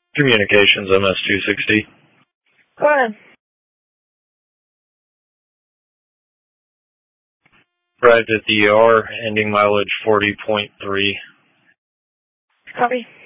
Communications MS-260. Go ahead. Arrived at the ER, ending mileage 40.3. Copy.